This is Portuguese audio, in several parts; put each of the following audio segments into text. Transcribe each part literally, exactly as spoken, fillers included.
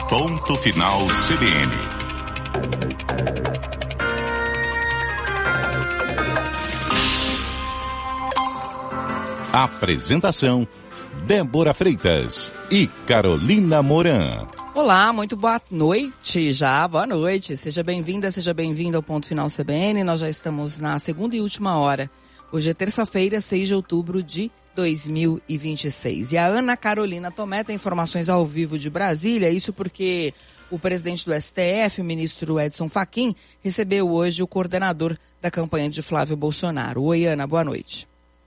Ponto Final C B N. Apresentação: Débora Freitas e Carolina Moran. Olá, muito boa noite já, boa noite. Seja bem-vinda, seja bem-vindo ao Ponto Final C B N. Nós já estamos na segunda e última hora. Hoje é terça-feira, seis de outubro de dois mil e vinte e seis. E a Ana Carolina Tomé tem informações ao vivo de Brasília, isso porque o presidente do S T F, o ministro Edson Fachin, recebeu hoje o coordenador da campanha de Flávio Bolsonaro. Oi, Ana, boa noite.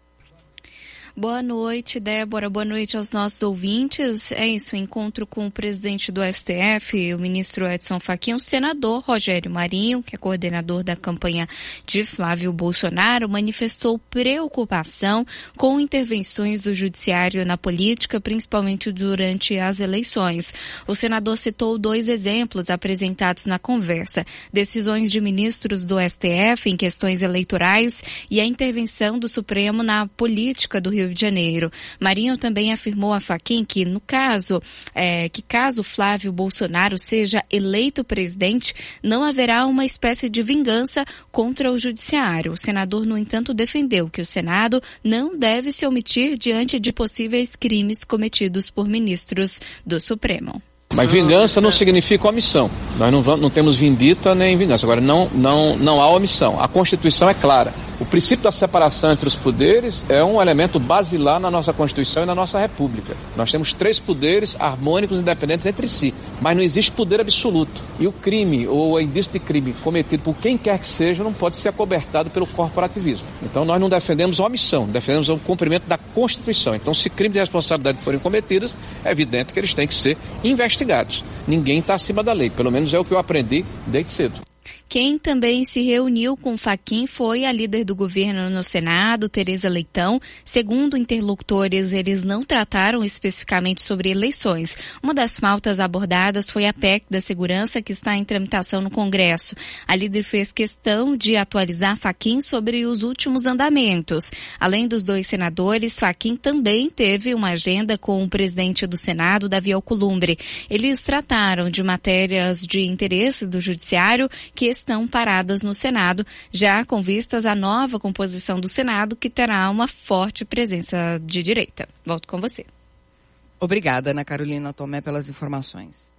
Boa noite, Débora. Boa noite aos nossos ouvintes. É isso, o encontro com o presidente do S T F, o ministro Edson Fachin, o senador Rogério Marinho, que é coordenador da campanha de Flávio Bolsonaro, manifestou preocupação com intervenções do judiciário na política, principalmente durante as eleições. O senador citou dois exemplos apresentados na conversa: decisões de ministros do S T F em questões eleitorais e a intervenção do Supremo na política do Rio de Janeiro. Marinho também afirmou a Fachin que, no caso, é, que caso Flávio Bolsonaro seja eleito presidente, não haverá uma espécie de vingança contra o judiciário. O senador, no entanto, defendeu que o Senado não deve se omitir diante de possíveis crimes cometidos por ministros do Supremo. Mas vingança não significa omissão. Nós não, vamos, não temos vindita nem vingança. Agora, não, não, não há omissão. A Constituição é clara. O princípio da separação entre os poderes é um elemento basilar na nossa Constituição e na nossa República. Nós temos três poderes harmônicos e independentes entre si, mas não existe poder absoluto. E o crime ou o indício de crime cometido por quem quer que seja não pode ser acobertado pelo corporativismo. Então nós não defendemos a omissão, defendemos o cumprimento da Constituição. Então, se crimes de responsabilidade forem cometidos, é evidente que eles têm que ser investigados. Ninguém está acima da lei, pelo menos é o que eu aprendi desde cedo. Quem também se reuniu com Fachin foi a líder do governo no Senado, Tereza Leitão. Segundo interlocutores, eles não trataram especificamente sobre eleições. Uma das pautas abordadas foi a P E C da segurança, que está em tramitação no Congresso. A líder fez questão de atualizar Fachin sobre os últimos andamentos. Além dos dois senadores, Fachin também teve uma agenda com o presidente do Senado, Davi Alcolumbre. Eles trataram de matérias de interesse do judiciário que estão paradas no Senado, já com vistas à nova composição do Senado, que terá uma forte presença de direita. Volto com você. Obrigada, Ana Carolina Tomé, pelas informações.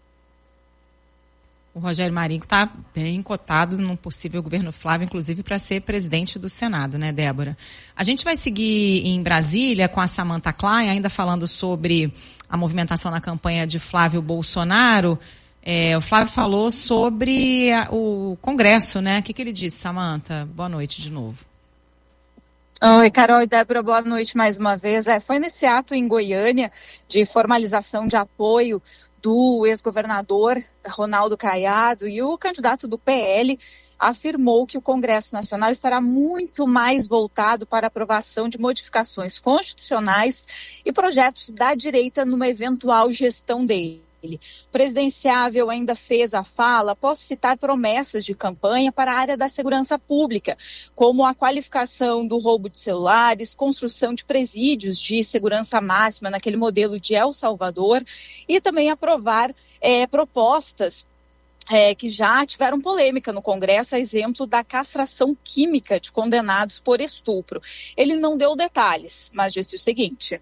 O Rogério Marinho está bem cotado num possível governo Flávio, inclusive para ser presidente do Senado, né, Débora? A gente vai seguir em Brasília com a Samantha Klein, ainda falando sobre a movimentação na campanha de Flávio Bolsonaro. É, o Flávio falou sobre a, o Congresso, né? O que, que ele disse, Samantha? Boa noite de novo. Oi, Carol e Débora, boa noite mais uma vez. É, foi nesse ato em Goiânia de formalização de apoio do ex-governador Ronaldo Caiado e o candidato do P L afirmou que o Congresso Nacional estará muito mais voltado para a aprovação de modificações constitucionais e projetos da direita numa eventual gestão dele. O presidenciável ainda fez a fala após citar promessas de campanha para a área da segurança pública, como a qualificação do roubo de celulares, construção de presídios de segurança máxima naquele modelo de El Salvador e também aprovar é, propostas É, que já tiveram polêmica no Congresso, a exemplo da castração química de condenados por estupro. Ele não deu detalhes, mas disse o seguinte: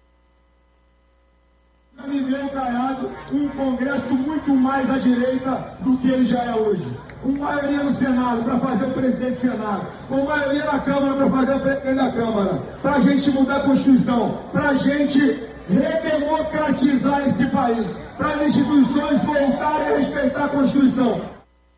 Miguel Caiado, um Congresso muito mais à direita do que ele já é hoje. Com maioria no Senado para fazer o presidente do Senado, com maioria na Câmara para fazer o presidente da Câmara, para a gente mudar a Constituição, para a gente redemocratizar esse país, para as instituições voltarem a respeitar a Constituição.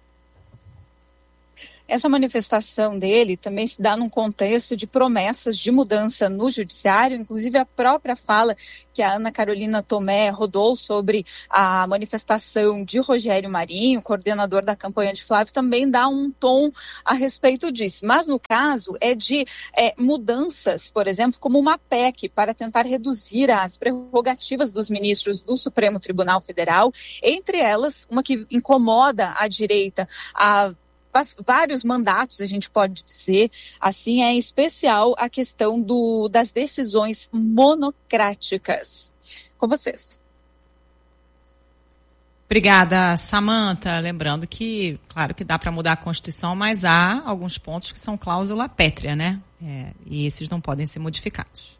Essa manifestação dele também se dá num contexto de promessas de mudança no judiciário, inclusive a própria fala que a Ana Carolina Tomé rodou sobre a manifestação de Rogério Marinho, coordenador da campanha de Flávio, também dá um tom a respeito disso. Mas no caso é de é, mudanças, por exemplo, como uma P E C para tentar reduzir as prerrogativas dos ministros do Supremo Tribunal Federal, entre elas uma que incomoda a direita, a vários mandatos, a gente pode dizer, assim, é em especial a questão do, das decisões monocráticas. Com vocês. Obrigada, Samantha. Lembrando que, claro que dá para mudar a Constituição, mas há alguns pontos que são cláusula pétrea, né? É, e esses não podem ser modificados.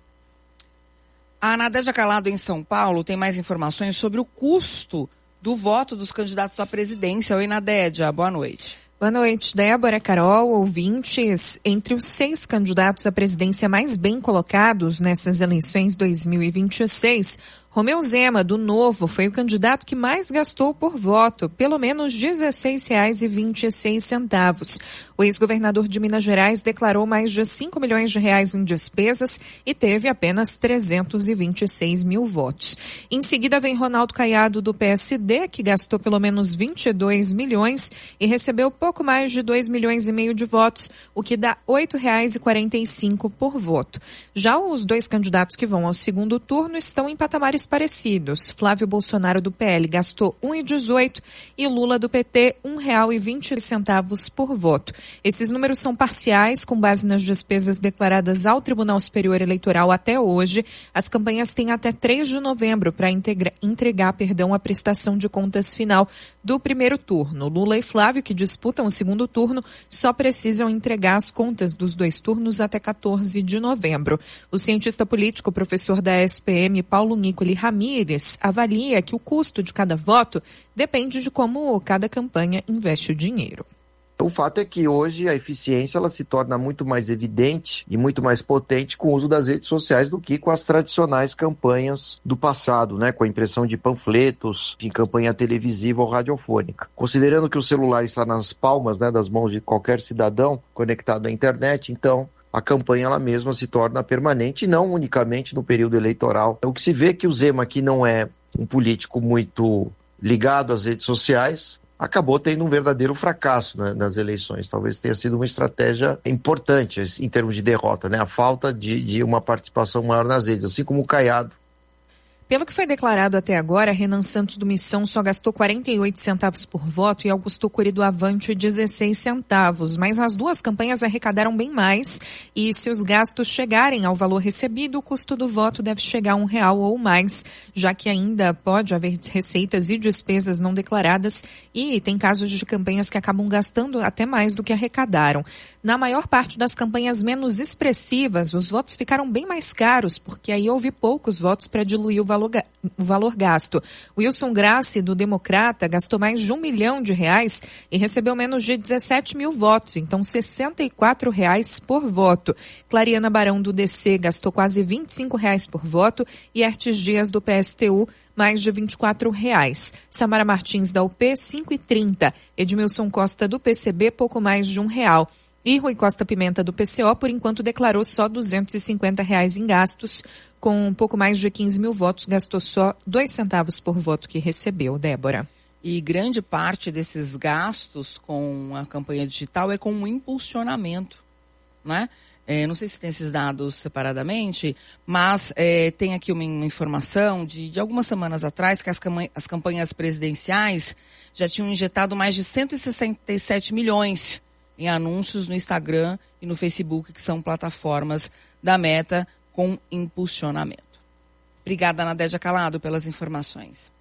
A Nadédia Calado, em São Paulo, tem mais informações sobre o custo do voto dos candidatos à presidência. Oi, Nadédia, boa noite. Boa noite, Débora, Carol, ouvintes. Entre os seis candidatos à presidência mais bem colocados nessas eleições dois mil e vinte e seis, Romeu Zema, do Novo, foi o candidato que mais gastou por voto, pelo menos dezesseis reais e vinte e seis centavos. O ex-governador de Minas Gerais declarou mais de cinco milhões de reais em despesas e teve apenas trezentos e vinte e seis mil votos. Em seguida vem Ronaldo Caiado, do P S D, que gastou pelo menos vinte e dois milhões e recebeu pouco mais de dois milhões e meio de votos, o que dá oito reais e quarenta e cinco por voto. Já os dois candidatos que vão ao segundo turno estão em patamares parecidos. Flávio Bolsonaro, do P L, gastou um real e dezoito centavos e Lula, do P T, um real e vinte centavos por voto. Esses números são parciais, com base nas despesas declaradas ao Tribunal Superior Eleitoral até hoje. As campanhas têm até três de novembro para entregar perdão, a prestação de contas final do primeiro turno. Lula e Flávio, que disputam o segundo turno, só precisam entregar as contas dos dois turnos até quatorze de novembro. O cientista político, professor da S P M, Paulo Nicoli Ramírez, avalia que o custo de cada voto depende de como cada campanha investe o dinheiro. O fato é que hoje a eficiência ela se torna muito mais evidente e muito mais potente com o uso das redes sociais do que com as tradicionais campanhas do passado, né? Com a impressão de panfletos, em campanha televisiva ou radiofônica. Considerando que o celular está nas palmas, né, das mãos de qualquer cidadão conectado à internet, então a campanha ela mesma se torna permanente e não unicamente no período eleitoral. O que se vê é que o Zema, que não é um político muito ligado às redes sociais, acabou tendo um verdadeiro fracasso, né, nas eleições. Talvez tenha sido uma estratégia importante em termos de derrota, né? A falta de, de uma participação maior nas redes, assim como o Caiado. Pelo que foi declarado até agora, Renan Santos do Missão só gastou quarenta e oito centavos por voto e Augusto Cury do Avante dezesseis centavos. Mas as duas campanhas arrecadaram bem mais e se os gastos chegarem ao valor recebido, o custo do voto deve chegar a um real ou mais, já que ainda pode haver receitas e despesas não declaradas e tem casos de campanhas que acabam gastando até mais do que arrecadaram. Na maior parte das campanhas menos expressivas, os votos ficaram bem mais caros, porque aí houve poucos votos para diluir o valor, o valor gasto. Wilson Grassi, do Democrata, gastou mais de um milhão de reais e recebeu menos de dezessete mil votos, então sessenta e quatro reais por voto. Clariana Barão, do D C, gastou quase vinte e cinco reais por voto e Hertes Dias, do P S T U, mais de vinte e quatro reais. Samara Martins, da U P, cinco e trinta. Edmilson Costa, do P C B, pouco mais de um real. E Rui Costa Pimenta, do P C O, por enquanto declarou só duzentos e cinquenta reais em gastos. Com um pouco mais de quinze mil votos, gastou só dois centavos por voto que recebeu. Débora. E grande parte desses gastos com a campanha digital é com um impulsionamento, né? É, não sei se tem esses dados separadamente, mas é, tem aqui uma, uma informação de, de algumas semanas atrás que as, campanhas, as campanhas presidenciais já tinham injetado mais de cento e sessenta e sete milhões em anúncios no Instagram e no Facebook, que são plataformas da Meta com impulsionamento. Obrigada, Nadédia Calado, pelas informações.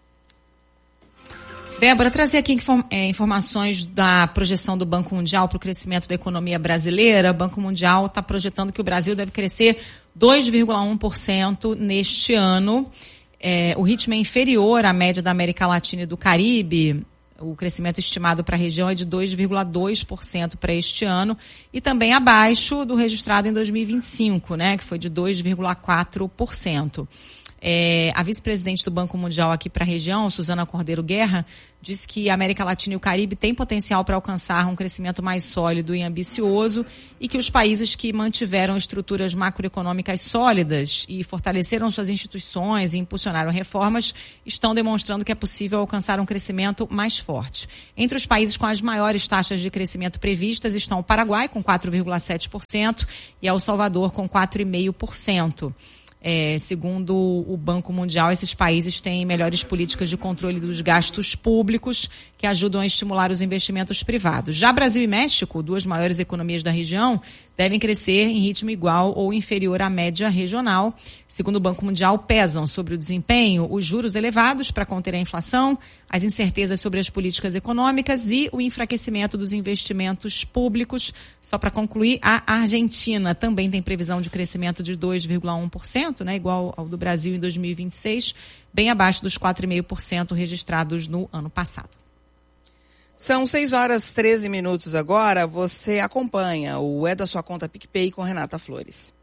Débora, trazer aqui inform- é, informações da projeção do Banco Mundial para o crescimento da economia brasileira. O Banco Mundial está projetando que o Brasil deve crescer dois vírgula um por cento neste ano. É, o ritmo é inferior à média da América Latina e do Caribe. O crescimento estimado para a região é de dois vírgula dois por cento para este ano e também abaixo do registrado em dois mil e vinte e cinco, né, que foi de dois vírgula quatro por cento. É, a vice-presidente do Banco Mundial aqui para a região, Suzana Cordeiro Guerra, disse que a América Latina e o Caribe têm potencial para alcançar um crescimento mais sólido e ambicioso e que os países que mantiveram estruturas macroeconômicas sólidas e fortaleceram suas instituições e impulsionaram reformas estão demonstrando que é possível alcançar um crescimento mais forte. Entre os países com as maiores taxas de crescimento previstas estão o Paraguai, com quatro vírgula sete por cento, e El Salvador, com quatro vírgula cinco por cento. É, segundo o Banco Mundial, esses países têm melhores políticas de controle dos gastos públicos que ajudam a estimular os investimentos privados. Já Brasil e México, duas maiores economias da região, devem crescer em ritmo igual ou inferior à média regional. Segundo o Banco Mundial, pesam sobre o desempenho os juros elevados para conter a inflação, as incertezas sobre as políticas econômicas e o enfraquecimento dos investimentos públicos. Só para concluir, a Argentina também tem previsão de crescimento de dois vírgula um por cento, né, igual ao do Brasil em dois mil e vinte e seis, bem abaixo dos quatro vírgula cinco por cento registrados no ano passado. São seis horas e treze minutos agora. Você acompanha o É da Sua Conta PicPay com Renata Flores.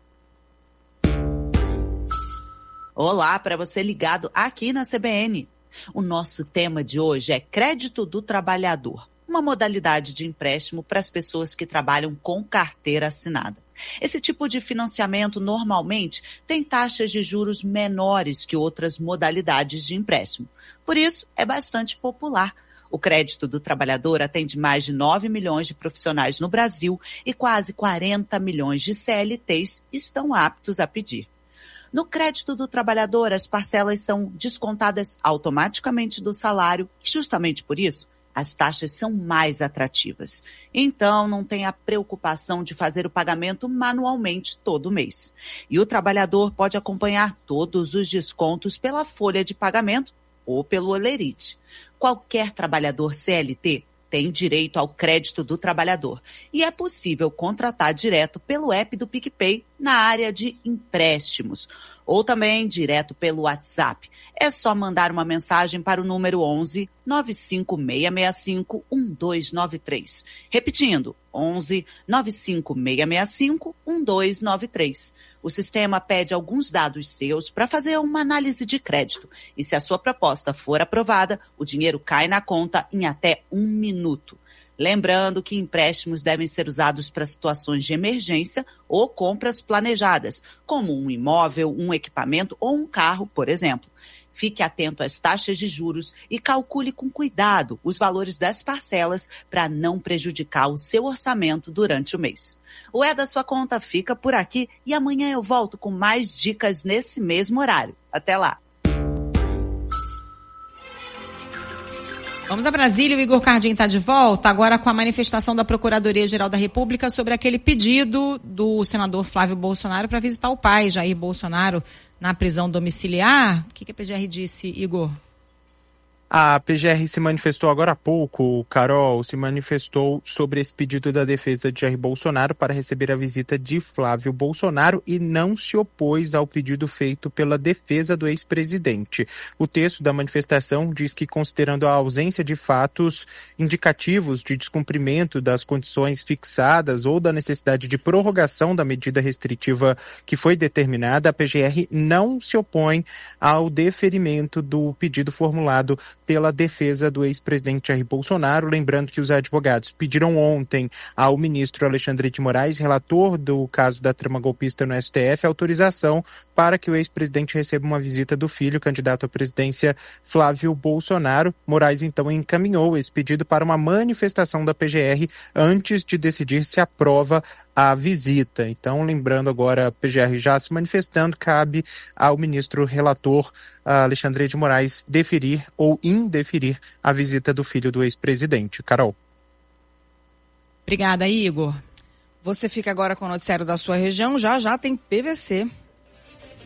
Olá, para você ligado aqui na C B N. O nosso tema de hoje é crédito do trabalhador, uma modalidade de empréstimo para as pessoas que trabalham com carteira assinada. Esse tipo de financiamento normalmente tem taxas de juros menores que outras modalidades de empréstimo. Por isso, é bastante popular. O crédito do trabalhador atende mais de nove milhões de profissionais no Brasil e quase quarenta milhões de C L Ts estão aptos a pedir. No crédito do trabalhador, as parcelas são descontadas automaticamente do salário e, justamente por isso, as taxas são mais atrativas. Então, não tem a preocupação de fazer o pagamento manualmente todo mês. E o trabalhador pode acompanhar todos os descontos pela folha de pagamento ou pelo Olerite. Qualquer trabalhador C L T tem direito ao crédito do trabalhador e é possível contratar direto pelo app do PicPay na área de empréstimos ou também direto pelo WhatsApp. É só mandar uma mensagem para o número onze, nove cinco seis seis cinco, um dois nove três. Repetindo, onze, nove cinco seis seis cinco, um dois nove três. O sistema pede alguns dados seus para fazer uma análise de crédito. E se a sua proposta for aprovada, o dinheiro cai na conta em até um minuto. Lembrando que empréstimos devem ser usados para situações de emergência ou compras planejadas, como um imóvel, um equipamento ou um carro, por exemplo. Fique atento às taxas de juros e calcule com cuidado os valores das parcelas para não prejudicar o seu orçamento durante o mês. O É da Sua Conta fica por aqui e amanhã eu volto com mais dicas nesse mesmo horário. Até lá! Vamos a Brasília, o Igor Cardin está de volta, agora com a manifestação da Procuradoria-Geral da República sobre aquele pedido do senador Flávio Bolsonaro para visitar o pai, Jair Bolsonaro, na prisão domiciliar. O que, que a P G R disse, Igor? A P G R se manifestou agora há pouco, Carol, se manifestou sobre esse pedido da defesa de Jair Bolsonaro para receber a visita de Flávio Bolsonaro e não se opôs ao pedido feito pela defesa do ex-presidente. O texto da manifestação diz que, considerando a ausência de fatos indicativos de descumprimento das condições fixadas ou da necessidade de prorrogação da medida restritiva que foi determinada, a P G R não se opõe ao deferimento do pedido formulado pela defesa do ex-presidente Jair Bolsonaro, lembrando que os advogados pediram ontem ao ministro Alexandre de Moraes, relator do caso da trama golpista no S T F, autorização para que o ex-presidente receba uma visita do filho, candidato à presidência Flávio Bolsonaro. Moraes então encaminhou esse pedido para uma manifestação da P G R antes de decidir se aprova a visita. Então, lembrando agora, a P G R já se manifestando, cabe ao ministro relator Alexandre de Moraes deferir ou indeferir a visita do filho do ex-presidente. Carol. Obrigada, Igor. Você fica agora com o noticiário da sua região, já já tem P V C.